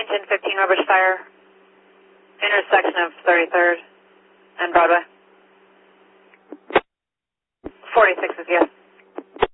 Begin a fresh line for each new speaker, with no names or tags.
Washington 15 Rubber Fire, intersection of 33rd and Broadway. 46 is yes.